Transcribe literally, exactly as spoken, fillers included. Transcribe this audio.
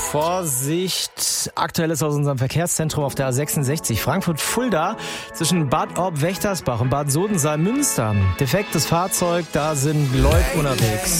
Vorsicht, aktuelles aus unserem Verkehrszentrum auf der A sechsundsechzig Frankfurt-Fulda zwischen Bad Orb-Wächtersbach und Bad Sodensaal-Münster. Defektes Fahrzeug, da sind Leute unterwegs.